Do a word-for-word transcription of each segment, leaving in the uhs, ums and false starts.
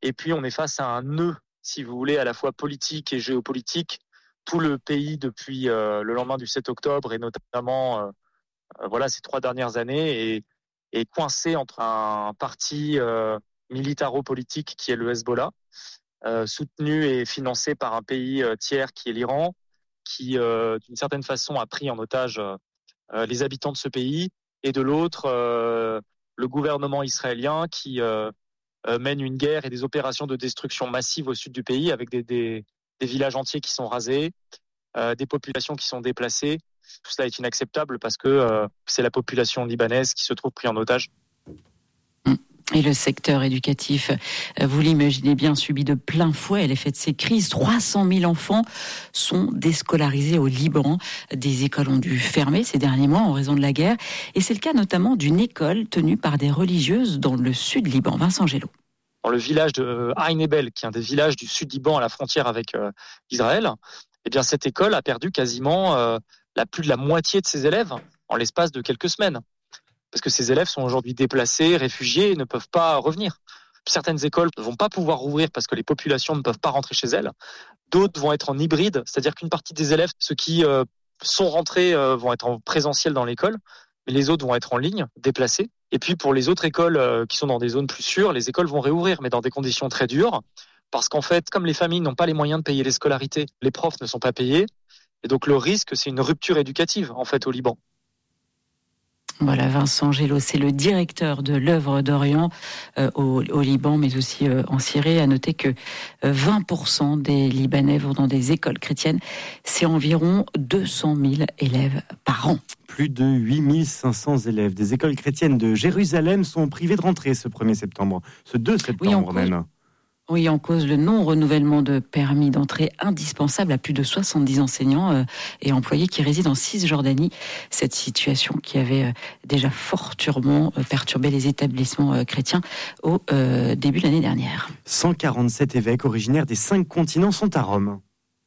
Et puis on est face à un nœud, si vous voulez, à la fois politique et géopolitique. Tout le pays depuis euh, le lendemain du sept octobre et notamment euh, euh, voilà ces trois dernières années est, est coincé entre un parti euh, militaro-politique qui est le Hezbollah, euh, soutenu et financé par un pays euh, tiers qui est l'Iran, qui euh, d'une certaine façon a pris en otage euh, les habitants de ce pays, et de l'autre euh, le gouvernement israélien qui euh, euh, mène une guerre et des opérations de destruction massive au sud du pays avec des, des, des villages entiers qui sont rasés, euh, des populations qui sont déplacées. Tout cela est inacceptable parce que euh, c'est la population libanaise qui se trouve prise en otage. Et le secteur éducatif, vous l'imaginez bien, subit de plein fouet l'effet de ces crises. trois cent mille enfants sont déscolarisés au Liban. Des écoles ont dû fermer ces derniers mois en raison de la guerre. Et c'est le cas notamment d'une école tenue par des religieuses dans le sud Liban. Vincent Gélo. Dans le village de Ain Ebel, qui est un des villages du sud Liban à la frontière avec euh, Israël, eh bien cette école a perdu quasiment euh, la plus de la moitié de ses élèves en l'espace de quelques semaines. Parce que ces élèves sont aujourd'hui déplacés, réfugiés et ne peuvent pas revenir. Certaines écoles ne vont pas pouvoir rouvrir parce que les populations ne peuvent pas rentrer chez elles. D'autres vont être en hybride, c'est-à-dire qu'une partie des élèves, ceux qui euh, sont rentrés, euh, vont être en présentiel dans l'école, mais les autres vont être en ligne, déplacés. Et puis pour les autres écoles euh, qui sont dans des zones plus sûres, les écoles vont réouvrir, mais dans des conditions très dures. Parce qu'en fait, comme les familles n'ont pas les moyens de payer les scolarités, les profs ne sont pas payés. Et donc le risque, c'est une rupture éducative, en fait, au Liban. Voilà, Vincent Gélo, c'est le directeur de l'œuvre d'Orient euh, au, au Liban, mais aussi euh, en Syrie. À noter que euh, vingt pour cent des Libanais vont dans des écoles chrétiennes. C'est environ deux cent mille élèves par an. Plus de huit mille cinq cents élèves des écoles chrétiennes de Jérusalem sont privés de rentrée ce premier septembre, ce deux septembre oui, même. Oui, en cause le non-renouvellement de permis d'entrée indispensable à plus de soixante-dix enseignants euh, et employés qui résident en Cisjordanie. Cette situation qui avait euh, déjà fortement euh, perturbé les établissements euh, chrétiens au euh, début de l'année dernière. cent quarante-sept évêques originaires des cinq continents sont à Rome.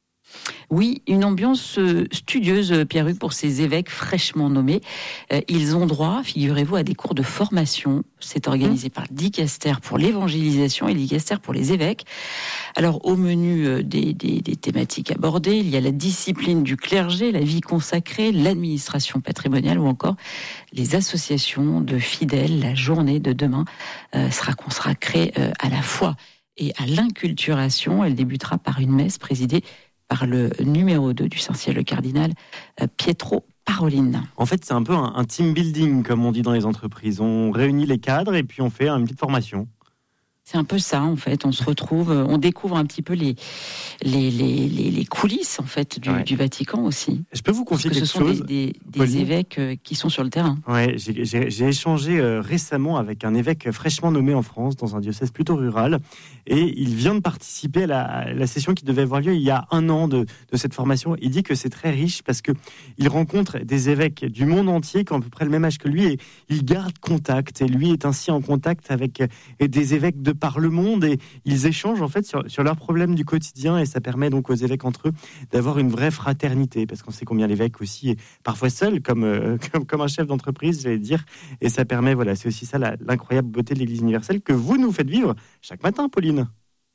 Oui, une ambiance studieuse, Pierre-Hugues, pour ces évêques fraîchement nommés. Ils ont droit, figurez-vous, à des cours de formation. C'est organisé par le Dicaster pour l'évangélisation et le Dicaster pour les évêques. Alors, au menu des, des, des thématiques abordées, il y a la discipline du clergé, la vie consacrée, l'administration patrimoniale ou encore les associations de fidèles. La journée de demain euh, sera consacrée euh, à la foi et à l'inculturation. Elle débutera par une messe présidée par le numéro deux du Saint-Ciel, le cardinal Pietro Parolin. En fait, c'est un peu un, un team building, comme on dit dans les entreprises. On réunit les cadres et puis on fait une petite formation. C'est un peu ça, en fait. On se retrouve, on découvre un petit peu les, les, les, les, les coulisses, en fait, du, ouais. du Vatican aussi. Je peux vous confier quelque chose ? Ce sont des, des, des évêques qui sont sur le terrain. Ouais, j'ai, j'ai, j'ai échangé euh, récemment avec un évêque fraîchement nommé en France, dans un diocèse plutôt rural, et il vient de participer à la, à la session qui devait avoir lieu il y a un an de, de cette formation. Il dit que c'est très riche parce que il rencontre des évêques du monde entier qui ont à peu près le même âge que lui, et il garde contact. Et lui est ainsi en contact avec des évêques de par le monde, et ils échangent en fait sur, sur leurs problèmes du quotidien, et ça permet donc aux évêques entre eux d'avoir une vraie fraternité, parce qu'on sait combien l'évêque aussi est parfois seul comme, euh, comme, comme un chef d'entreprise, j'allais dire, et ça permet, voilà, c'est aussi ça la, l'incroyable beauté de l'Église universelle que vous nous faites vivre chaque matin, Pauline.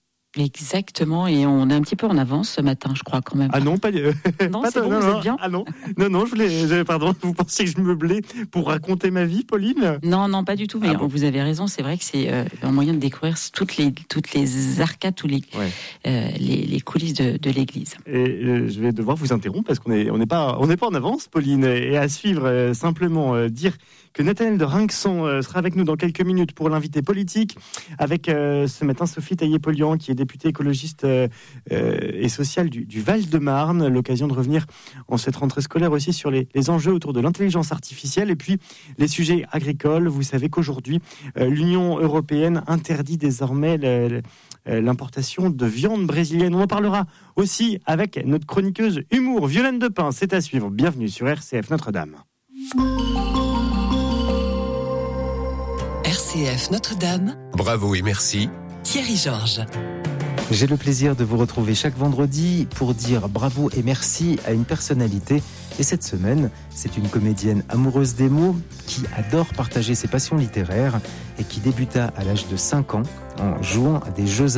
Exactement, et on est un petit peu en avance ce matin, je crois, quand même. Ah non, pas, euh, non, pas c'est bon, non, vous non, êtes bien. Ah non, non, non, je voulais, je, pardon, vous pensiez que je me blais pour raconter ma vie, Pauline ? Non, non, pas du tout, mais ah bon. Vous avez raison, c'est vrai que c'est euh, un moyen de découvrir toutes les, toutes les arcades, tous les, ouais. euh, les, les coulisses de, de l'église. Et euh, je vais devoir vous interrompre parce qu'on est, on n'est pas, on n'est pas en avance, Pauline, et à suivre, euh, simplement euh, dire que Nathanaël de Rinxon euh, sera avec nous dans quelques minutes pour l'invité politique, avec euh, ce matin Sophie Taillé-Polian, qui est députée écologiste euh, euh, et sociale du, du Val-de-Marne. L'occasion de revenir en cette rentrée scolaire aussi sur les, les enjeux autour de l'intelligence artificielle et puis les sujets agricoles. Vous savez qu'aujourd'hui, euh, l'Union européenne interdit désormais le, le, l'importation de viande brésilienne. On en parlera aussi avec notre chroniqueuse humour, Violaine Depin. C'est à suivre. Bienvenue sur R C F Notre-Dame. R C F Notre-Dame. Bravo et merci. Thierry Georges. J'ai le plaisir de vous retrouver chaque vendredi pour dire bravo et merci à une personnalité. Et cette semaine, c'est une comédienne amoureuse des mots qui adore partager ses passions littéraires et qui débuta à l'âge de cinq ans en jouant à des jeux